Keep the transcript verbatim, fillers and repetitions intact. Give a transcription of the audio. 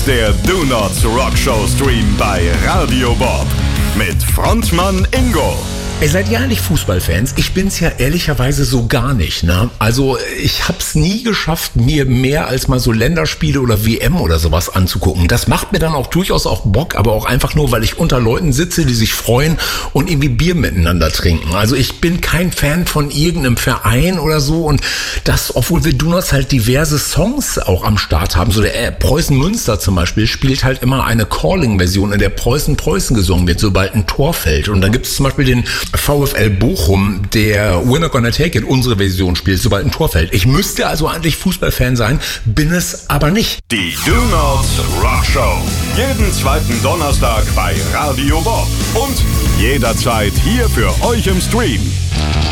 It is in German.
ist der Do Nots Rock Show Stream bei Radio Bob mit Frontmann Ingo. Ey, seid ihr eigentlich Fußballfans? Ich bin's ja ehrlicherweise so gar nicht, ne? Also ich hab's nie geschafft, mir mehr als mal so Länderspiele oder W M oder sowas anzugucken. Das macht mir dann auch durchaus auch Bock, aber auch einfach nur, weil ich unter Leuten sitze, die sich freuen und irgendwie Bier miteinander trinken. Also ich bin kein Fan von irgendeinem Verein oder so, und das, obwohl wir Donuts halt diverse Songs auch am Start haben. So der äh, Preußen Münster zum Beispiel spielt halt immer eine Calling-Version, in der Preußen Preußen gesungen wird, sobald ein Tor fällt. Und dann gibt's zum Beispiel den VfL Bochum, der We're Not Gonna Take It, unsere Version spielt, sobald ein Tor fällt. Ich müsste also eigentlich Fußballfan sein, bin es aber nicht. Die Do Nots Rock Show. Jeden zweiten Donnerstag bei Radio Bob. Und jederzeit hier für euch im Stream.